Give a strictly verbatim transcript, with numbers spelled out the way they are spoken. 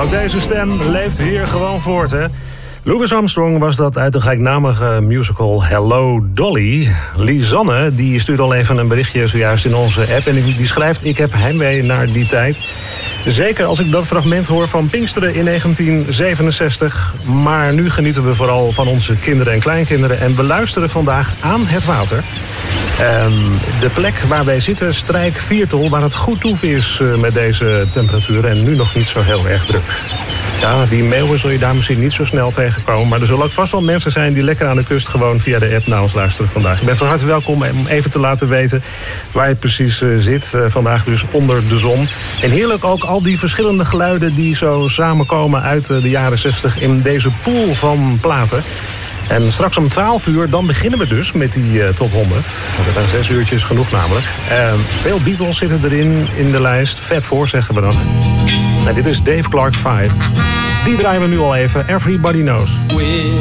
Ook deze stem leeft hier gewoon voort, hè. Louis Armstrong was dat uit de gelijknamige musical Hello Dolly. Lisanne die stuurt al even een berichtje zojuist in onze app. En die schrijft, ik heb heimwee naar die tijd. Zeker als ik dat fragment hoor van Pinksteren in negentien zevenenzestig. Maar nu genieten we vooral van onze kinderen en kleinkinderen. En we luisteren vandaag aan het water. Um, de plek waar wij zitten, Strijk Viertel, waar het goed toe is uh, met deze temperaturen. En nu nog niet zo heel erg druk. Ja, die meeuwen zul je daar misschien niet zo snel tegenkomen. Maar er zullen ook vast wel mensen zijn die lekker aan de kust gewoon via de app naar ons luisteren vandaag. Je bent van harte welkom om even te laten weten waar je precies uh, zit. Uh, vandaag dus onder de zon. En heerlijk ook al die verschillende geluiden die zo samenkomen uit uh, de jaren zestig in deze pool van platen. En straks om twaalf uur, dan beginnen we dus met die uh, top honderd. Dat zijn zes uurtjes genoeg namelijk. Uh, veel Beatles zitten erin in de lijst. Fab Four zeggen we dan. En dit is Dave Clark vijf. Die draaien we nu al even. Everybody Knows.